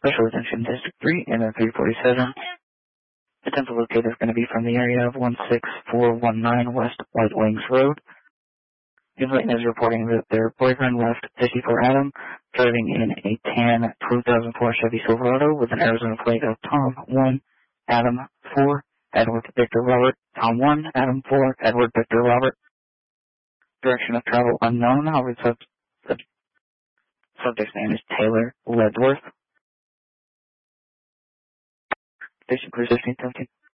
Special Attention District 3 and 347. The temple locator is going to be from the area of 16419 West White Wings Road. The witness is reporting that their boyfriend left 54 Adam, driving in a tan 2004 Chevy Silverado with an Arizona plate of Tom 1, Adam 4, Edward Victor Robert, Tom 1, Adam 4, Edward Victor Robert. Direction of travel unknown. However, the subject's name is Taylor Ledworth. Station Cruise 1517.